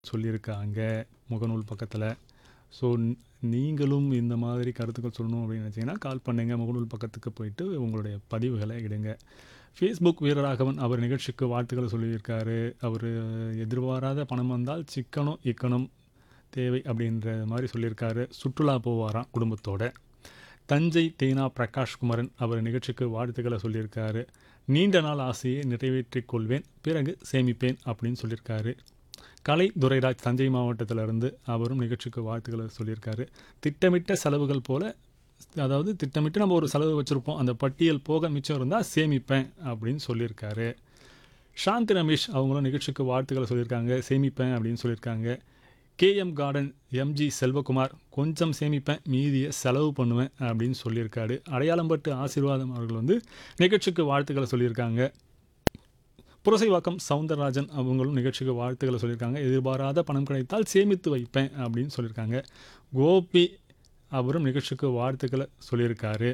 சொல்லியிருக்காங்க முகநூல் பக்கத்தில். ஸோ நீங்களும் இந்த மாதிரி கருத்துக்கள் சொல்லணும் அப்படின்னு நினச்சிங்கன்னா கால் பண்ணுங்கள், முகநூல் பக்கத்துக்கு போயிட்டு உங்களுடைய பதிவுகளை இடுங்க. ஃபேஸ்புக் வீரராகவன் அவர் நிகழ்ச்சிக்கு வாழ்த்துக்களை சொல்லியிருக்காரு. அவர் எதிர்பாராத பணம் வந்தால் சிக்கனம் இக்கணும் தேவை அப்படின்ற மாதிரி சொல்லியிருக்காரு. சுற்றுலா போவாராம் குடும்பத்தோட. தஞ்சை தேனா பிரகாஷ்குமரன் அவர் நிகழ்ச்சிக்கு வாழ்த்துக்களை சொல்லியிருக்காரு. நீண்ட நாள் ஆசையை நிறைவேற்றிக் கொள்வேன், பிறகு சேமிப்பேன் அப்படின்னு சொல்லியிருக்காரு. கலை துரைராஜ் தஞ்சை மாவட்டத்திலிருந்து அவரும் நிகழ்ச்சிக்கு வாழ்த்துக்களை சொல்லியிருக்காரு. திட்டமிட்ட செலவுகள் போல், அதாவது திட்டமிட்டு நம்ம ஒரு செலவு வச்சுருப்போம், அந்த பட்டியல் போக மிச்சம் இருந்தால் சேமிப்பேன் அப்படின்னு சொல்லியிருக்காரு. சாந்தி ரமேஷ் அவங்களும் நிகழ்ச்சிக்கு வாழ்த்துக்களை சொல்லியிருக்காங்க, சேமிப்பேன் அப்படின்னு சொல்லியிருக்காங்க. கேஎம் கார்டன் எம்ஜி செல்வகுமார் கொஞ்சம் சேமிப்பேன், மீதியை செலவு பண்ணுவேன் அப்படின்னு சொல்லியிருக்காரு. அடையாளம்பட்டு ஆசீர்வாதம் அவர்கள் நிகழ்ச்சிக்கு வாழ்த்துக்களை சொல்லியிருக்காங்க. புரசைவாக்கம் சவுந்தரராஜன் அவங்களும் நிகழ்ச்சிக்கு வாழ்த்துக்களை சொல்லியிருக்காங்க. எதிர்பாராத பணம் கிடைத்தால் சேமித்து வைப்பேன் அப்படின்னு சொல்லியிருக்காங்க. கோபி அவரும் நிகழ்ச்சிக்கு வாழ்த்துக்களை சொல்லியிருக்காரு.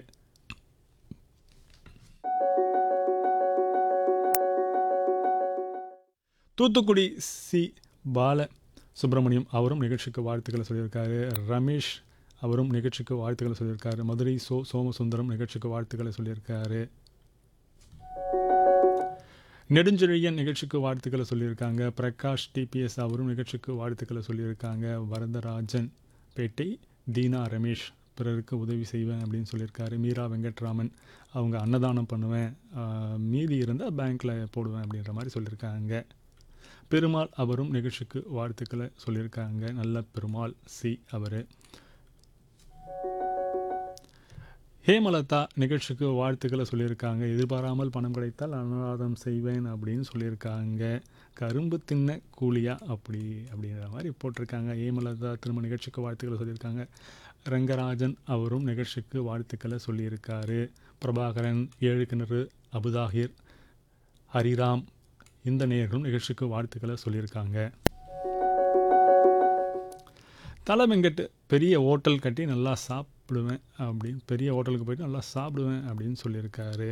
தூத்துக்குடி சி பால சுப்பிரமணியம் அவரும் நிகழ்ச்சிக்கு வாழ்த்துக்களை சொல்லியிருக்காரு. ரமேஷ் அவரும் நிகழ்ச்சிக்கு வாழ்த்துக்களை சொல்லியிருக்காரு. மதுரை சோமசுந்தரம் நிகழ்ச்சிக்கு வாழ்த்துக்களை சொல்லியிருக்காரு. நெடுஞ்செழியன் நிகழ்ச்சிக்கு வாழ்த்துக்களை சொல்லியிருக்காங்க. பிரகாஷ் டிபிஎஸ் அவரும் நிகழ்ச்சிக்கு வாழ்த்துக்களை சொல்லியிருக்காங்க. வரதராஜன் பேட்டை தீனா ரமேஷ் பிறருக்கு உதவி செய்வேன் அப்படின்னு சொல்லியிருக்காரு. மீரா வெங்கட்ராமன் அவங்க அன்னதானம் பண்ணுவேன், மீதி இருந்தால் பேங்க்கில் போடுவேன் அப்படின்ற மாதிரி சொல்லியிருக்காங்க. பெருமாள் அவரும் நிகழ்ச்சிக்கு வாழ்த்துக்களை சொல்லியிருக்காங்க. நல்ல பெருமாள் சி அவர். ஹேமலதா நிகழ்ச்சிக்கு வாழ்த்துக்களை சொல்லியிருக்காங்க. எதிர்பாராமல் பணம் கிடைத்தால் அனுராதம் செய்வேன் அப்படின்னு சொல்லியிருக்காங்க. கரும்பு தின்ன கூலியா அப்படின்ற மாதிரி போட்டிருக்காங்க. ஹேமலதா திரும்ப நிகழ்ச்சிக்கு வாழ்த்துக்களை சொல்லியிருக்காங்க. ரங்கராஜன் அவரும் நிகழ்ச்சிக்கு வாழ்த்துக்களை சொல்லியிருக்காரு. பிரபாகரன், ஏழுக்கிணறு, அபுதாகிர், ஹரிராம் இந்த நேயர்களும் நிகழ்ச்சிக்கு வாழ்த்துக்களை சொல்லியிருக்காங்க. தலை வெங்கட் பெரிய ஹோட்டல் கட்டி நல்லா சாப்பிடுவேன் அப்படின்னு, பெரிய ஹோட்டலுக்கு போயிட்டு நல்லா சாப்பிடுவேன் அப்படின்னு சொல்லியிருக்காரு.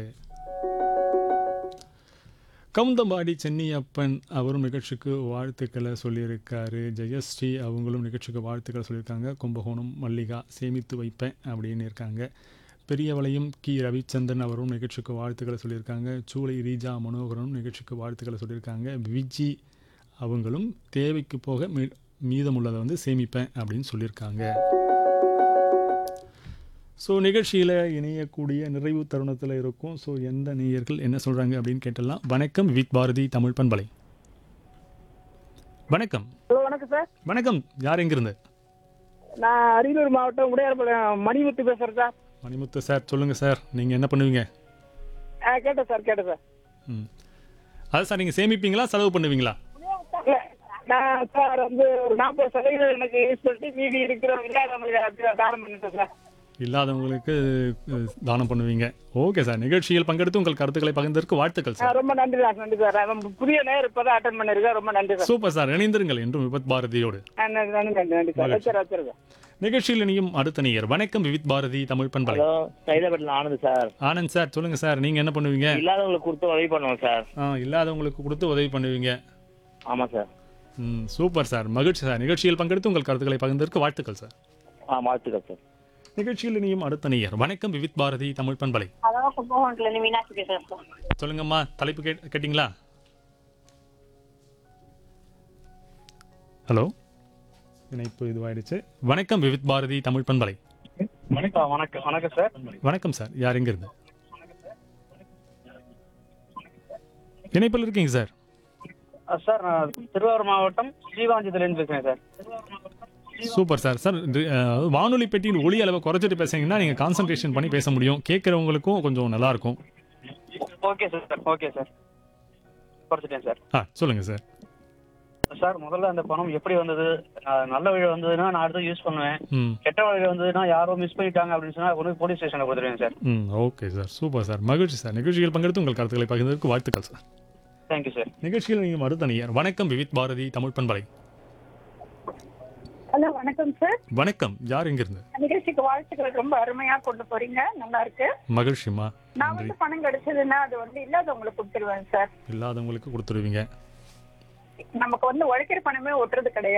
கவுந்தம்பாடி சென்னியப்பன் அவரும் நிகழ்ச்சிக்கு வாழ்த்துக்களை சொல்லியிருக்காரு. ஜெயஸ்ரீ அவங்களும் நிகழ்ச்சிக்கு வாழ்த்துக்களை சொல்லியிருக்காங்க. கும்பகோணம் மல்லிகா சேமித்து வைப்பேன் அப்படின்னு இருக்காங்க. பெரியவளையும் கி ரவிச்சந்திரன் அவரும் நிகழ்ச்சிக்கு வாழ்த்துக்களை சொல்லியிருக்காங்க. சூளை ரீஜா மனோகரனும் நிகழ்ச்சிக்கு வாழ்த்துக்களை சொல்லியிருக்காங்க. விஜி அவங்களும் தேவைக்கு போக மீதமுள்ளதை சேமிப்பேன் அப்படின்னு சொல்லியிருக்காங்க. ஸோ நிகழ்ச்சியில் இணையக்கூடிய நிறைவு தருணத்தில் இருக்கும். ஸோ எந்த நேயர்கள் என்ன சொல்கிறாங்க அப்படின்னு கேட்டலாம். வணக்கம் வித் பாரதி தமிழ் பண்பலை. வணக்கம். வணக்கம் சார். வணக்கம், யார் எங்கிருந்து? நான் அரியலூர் மாவட்டம் உடையார்பாளையம் மணிமுத்து பேசுகிறேன் சார். மணிமுத்து சார், சொல்லுங்கள் சார், நீங்கள் என்ன பண்ணுவீங்க? கேட்டேன் சார். அது சார், நீங்கள் சேமிப்பீங்களா செலவு பண்ணுவீங்களா? இல்லை, நான் சார் ஒரு 40% எனக்கு யூஸ் பண்ணிட்டு மீதி இருக்கிறவங்க இல்லாதவங்களுக்கு தானம் பண்ணிட்டேன் சார். இல்லாதவங்களுக்கு தானம் பண்ணுவீங்க. ஓகே சார், நிகழ்ச்சியில் பங்கெடுத்து உங்கள் கருத்துக்களை பகிர்ந்ததற்கு வாழ்த்துக்கள் சார். ரொம்ப நன்றி சார். புதிய நேரம் இப்போதான் அட்டன் பண்ணிருக்கேன். ரொம்ப நன்றி சார். சூப்பர் சார், இணைந்திருங்கள் என்றும் விபத் பாரதியோடு. நன்றி சார். வச்சிருக்கேன். நிகழ்ச்சியில் இனியும் அடுத்த நேயர். வணக்கம் விவித் பாரதி தமிழ் பண்பலை. ஆனந்த் சார். ஆனந்த் சார், சொல்லுங்க சார், நீங்க என்ன பண்ணுவீங்க? இல்லாதவங்களுக்கு கொடுத்து உதவி பண்ணுவோம் சார். இல்லாதவங்களுக்கு கொடுத்து உதவி பண்ணுவீங்க. ஆமா சார். சூப்பர் சார், மகிழ்ச்சி சார். நிகழ்ச்சியில் பங்கெடுத்து உங்கள் கருத்துக்களை பகிர்ந்ததற்கு வாழ்த்துக்கள் சார். வாழ்த்துக்கள் சார். நிகழ்ச்சியில் இனியும் அடுத்த நேயர். வணக்கம் விவித் பாரதி தமிழ் பண்பலை. சொல்லுங்கம்மா, தலைப்பு கேட்டீங்களா? ஹலோ, இணைப்பு இதுவாயிடுச்சு. வணக்கம் விவித் பாரதி தமிழ் பண்பலை. வணக்கம் சார். வணக்கம் சார், யார் எங்க இருந்து? இணைப்பில் இருக்கீங்க சார். சார், நான் திருவாரூர் மாவட்டம் ஸ்ரீவாஞ்சத்திலிருந்து பேசுறேன் சார். Super sir. சார், வானொலி பெட்டியில் ஒலி அளவை குறைச்சிட்டு பேசுறீங்கன்னா நீங்கள் கான்சன்ட்ரேஷன் பண்ணி பேச முடியும், கேட்குறவங்களுக்கும் கொஞ்சம் நல்லா இருக்கும். Okay sir. குறைச்சிட்டேன் சார். சொல்லுங்க சார். சார், முதல்ல அந்த பணம் எப்படி வந்தது? நல்ல வழி வந்ததுன்னா நான் அடுத்து யூஸ் பண்ணுவேன். கெட்ட வழி வந்ததுன்னா யாரோ மிஸ் பண்ணிட்டாங்க அப்படின்னு சொன்னா கொண்டு போலீஸ் ஸ்டேஷன்ல கொடுத்துருவேன் sir. Okay sir, super sir, மகிழ்ச்சி சார். நிகழ்ச்சியில் பங்கெடுத்து உங்கள் கருத்துக்களை பகிர்ந்ததற்கு வாழ்த்துக்கள் சார். Thank you sir. நிகழ்ச்சியில் நீங்கள் அடுத்த நேயர். வணக்கம் விவித் பாரதி தமிழ் பண்பலை. ஹலோ, வணக்கம் சார். வணக்கம், யார் எங்கிருந்து? நிகழ்ச்சிக்கு வாழ்த்துக்கள், ரொம்ப அருமையா கொண்டு போறீங்க, நல்லா இருக்கு. மகிழ்ச்சிமா. நான் பணம் கிடைச்சதுன்னா அது இல்லாதவங்களுக்கு கொடுத்துருவேன் சார். இல்லாதவங்களுக்கு கொடுத்துருவீங்க. நமக்கு வந்து உழைக்கிற பணமே ஒட்டுறது கிடையாது.